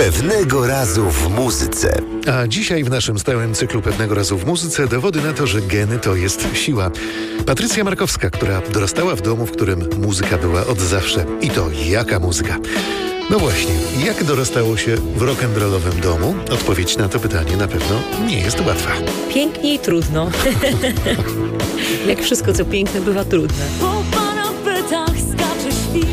Pewnego razu w muzyce. A dzisiaj w naszym stałym cyklu Pewnego razu w muzyce dowody na to, że geny to jest siła. Patrycja Markowska, która dorastała w domu, w którym muzyka była od zawsze. I to jaka muzyka? No właśnie, jak dorastało się w rock'n'rollowym domu? Odpowiedź na to pytanie na pewno nie jest łatwa. Pięknie i trudno. Jak wszystko, co piękne, bywa trudne. Po parapetach skacze świt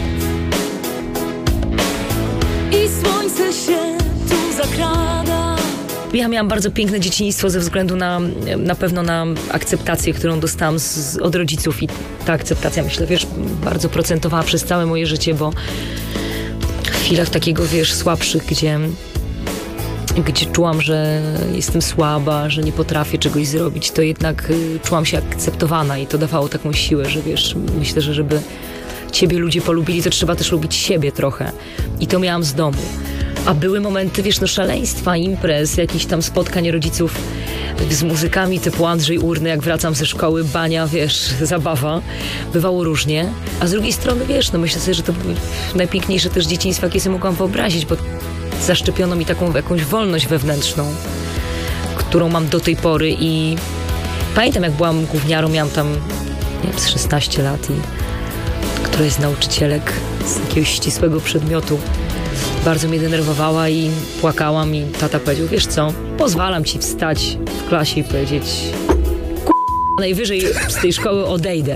i słońce się tu zakrada. Ja miałam bardzo piękne dzieciństwo ze względu na pewno na akceptację, którą dostałam od rodziców i ta akceptacja, myślę, bardzo procentowała przez całe moje życie, bo w chwilach takiego, słabszych, gdzie czułam, że jestem słaba, że nie potrafię czegoś zrobić, to jednak czułam się akceptowana i to dawało taką siłę, że myślę, że żeby ciebie ludzie polubili, to trzeba też lubić siebie trochę. I to miałam z domu. A były momenty, szaleństwa, imprez, jakichś tam spotkań rodziców z muzykami typu Andrzej Urny, jak wracam ze szkoły, bania, zabawa. Bywało różnie. A z drugiej strony, myślę sobie, że to były najpiękniejsze też dzieciństwa, jakie sobie mogłam wyobrazić, bo zaszczepiono mi taką jakąś wolność wewnętrzną, którą mam do tej pory i pamiętam, jak byłam gówniarą, miałam tam 16 lat i któraś z nauczycielek z jakiegoś ścisłego przedmiotu bardzo mnie denerwowała i płakałam i tata powiedział, pozwalam ci wstać w klasie i powiedzieć najwyżej z tej szkoły odejdę.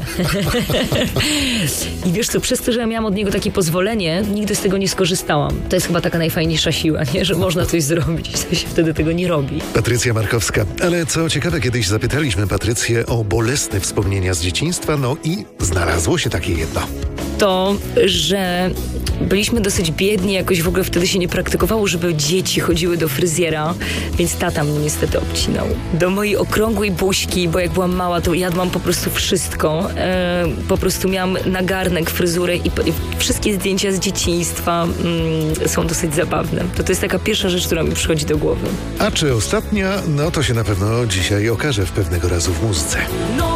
I przez to, że ja miałam od niego takie pozwolenie, nigdy z tego nie skorzystałam. To jest chyba taka najfajniejsza siła, że można coś zrobić, co się wtedy tego nie robi. Patrycja Markowska. Ale co ciekawe, kiedyś zapytaliśmy Patrycję o bolesne wspomnienia z dzieciństwa, i znalazło się takie jedno. To, że byliśmy dosyć biedni, jakoś w ogóle wtedy się nie praktykowało, żeby dzieci chodziły do fryzjera, więc tata mnie niestety obcinał. Do mojej okrągłej buźki, bo jak byłam mała, to jadłam po prostu wszystko. Po prostu miałam nagarnek, fryzurę i wszystkie zdjęcia z dzieciństwa są dosyć zabawne. To jest taka pierwsza rzecz, która mi przychodzi do głowy. A czy ostatnia? To się na pewno dzisiaj okaże w Pewnego razu w muzyce.